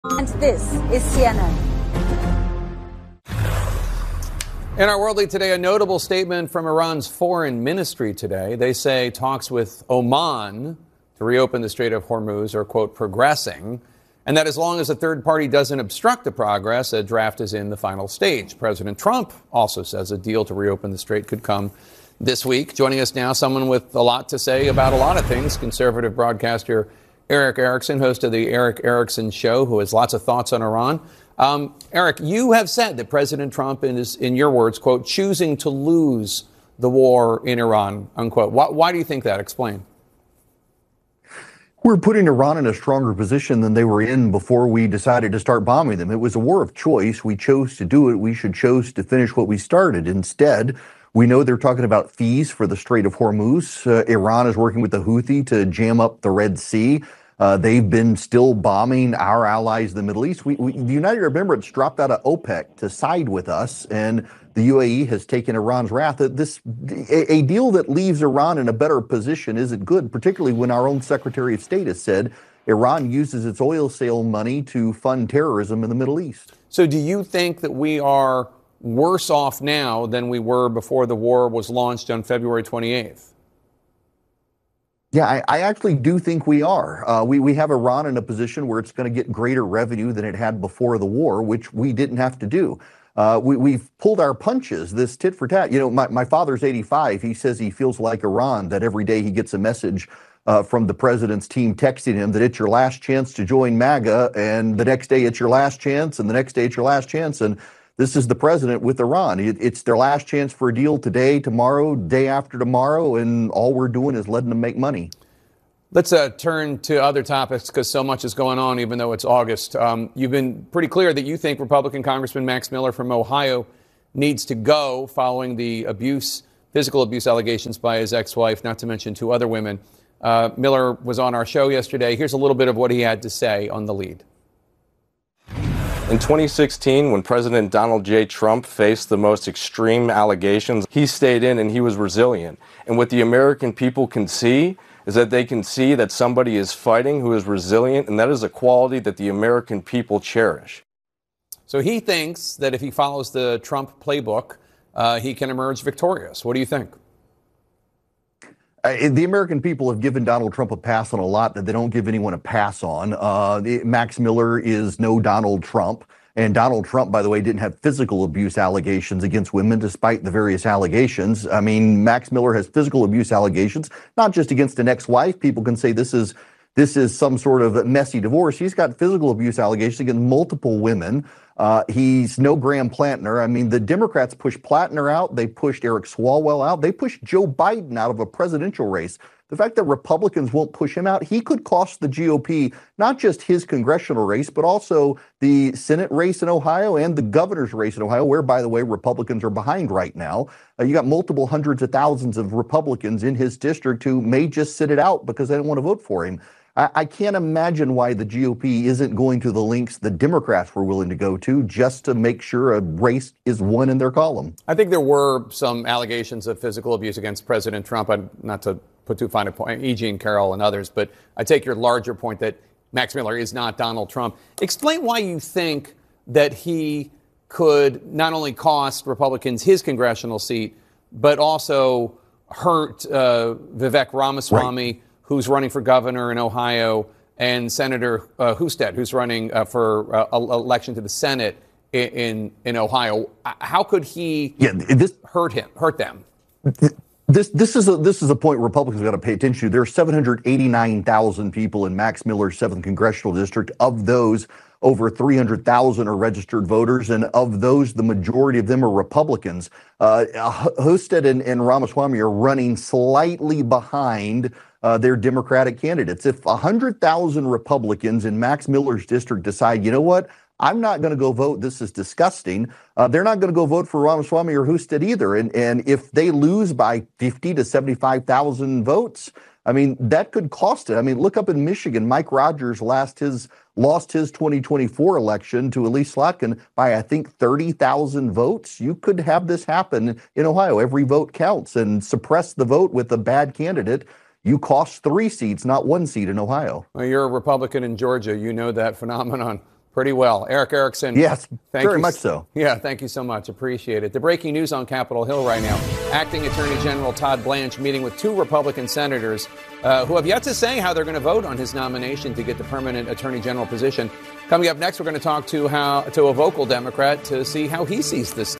And this is CNN. In our Worldly Today, a notable statement from Iran's foreign ministry today. They say talks with Oman to reopen the Strait of Hormuz are, quote, progressing, and that as long as a third party doesn't obstruct the progress, a draft is in the final stage. President Trump also says a deal to reopen the strait could come this week. Joining us now, someone with a lot to say about a lot of things, conservative broadcaster Erick Erickson, host of the Erick Erickson Show, who has lots of thoughts on Iran. Eric, you have said that President Trump is, in your words, quote, choosing to lose the war in Iran, unquote. Why do you think that? Explain. We're putting Iran in a stronger position than they were in before we decided to start bombing them. It was a war of choice. We chose to do it. We should chose to finish what we started. Instead, we know they're talking about fees for the Strait of Hormuz. Iran is working with the Houthi to jam up the Red Sea. They've been still bombing our allies in the Middle East. The United Arab Emirates dropped out of OPEC to side with us, and the UAE has taken Iran's wrath. A deal that leaves Iran in a better position isn't good, particularly when our own Secretary of State has said Iran uses its oil sale money to fund terrorism in the Middle East. So do you think that we are worse off now than we were before the war was launched on February 28th? Yeah, I actually do think we are. We have Iran in a position where it's going to get greater revenue than it had before the war, which we didn't have to do. We've pulled our punches, this tit for tat. You know, my father's 85. He says he feels like Iran, that every day he gets a message from the president's team texting him that it's your last chance to join MAGA, and the next day it's your last chance, and the next day it's your last chance. And this is the president with Iran. It's their last chance for a deal today, tomorrow, day after tomorrow, and all we're doing is letting them make money. Let's turn to other topics because so much is going on, even though it's August. You've been pretty clear that you think Republican Congressman Max Miller from Ohio needs to go following the physical abuse allegations by his ex-wife, not to mention two other women. Miller was on our show yesterday. Here's a little bit of what he had to say on the lead. In 2016, when President Donald J. Trump faced the most extreme allegations, he stayed in and he was resilient. And what the American people can see is that they can see that somebody is fighting who is resilient, and that is a quality that the American people cherish. So he thinks that if he follows the Trump playbook, he can emerge victorious. What do you think? The American people have given Donald Trump a pass on a lot that they don't give anyone a pass on. Max Miller is no Donald Trump. And Donald Trump, by the way, didn't have physical abuse allegations against women, despite the various allegations. I mean, Max Miller has physical abuse allegations, not just against an ex-wife. People can say this is some sort of messy divorce. He's got physical abuse allegations against multiple women. He's no Graham Plantner. I mean, the Democrats pushed Plantner out. They pushed Eric Swalwell out. They pushed Joe Biden out of a presidential race. The fact that Republicans won't push him out, he could cost the GOP not just his congressional race, but also the Senate race in Ohio and the governor's race in Ohio, where, by the way, Republicans are behind right now. You got multiple hundreds of thousands of Republicans in his district who may just sit it out because they don't want to vote for him. I can't imagine why the GOP isn't going to the lengths the Democrats were willing to go to just to make sure a race is won in their column. I think there were some allegations of physical abuse against President Trump, not to put too fine a point, E. Jean Carroll and others, but I take your larger point that Max Miller is not Donald Trump. Explain why you think that he could not only cost Republicans his congressional seat, but also hurt Vivek Ramaswamy, right, who's running for governor in Ohio, and Senator Husted, who's running for election to the Senate in Ohio. How could he hurt them? This is a point Republicans got to pay attention to. There are 789,000 people in Max Miller's 7th congressional district. Of those, over 300,000 are registered voters, and of those, the majority of them are Republicans. Husted and Ramaswamy are running slightly behind their Democratic candidates. If 100,000 Republicans in Max Miller's district decide, you know what, I'm not going to go vote, this is disgusting, they're not going to go vote for Ramaswamy or Husted either. And if they lose by 50 to 75,000 votes, I mean, that could cost it. I mean, look up in Michigan, Mike Rogers lost his 2024 election to Elise Slotkin by, I think, 30,000 votes. You could have this happen in Ohio. Every vote counts, and suppress the vote with a bad candidate. You cost 3 seats, not 1 seat in Ohio. Well, you're a Republican in Georgia. You know that phenomenon Pretty well. Eric Erickson. Yes, thank very you. much so. Yeah, thank you so much. Appreciate it. The breaking news on Capitol Hill right now. Acting Attorney General Todd Blanche meeting with 2 Republican senators who have yet to say how they're going to vote on his nomination to get the permanent Attorney General position. Coming up next, we're going to talk to a vocal Democrat to see how he sees this